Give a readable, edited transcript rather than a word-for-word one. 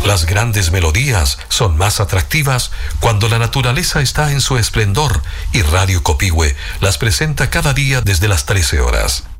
Las grandes melodías son más atractivas cuando la naturaleza está en su esplendor, y Radio Copihue las presenta cada día desde las 13 horas.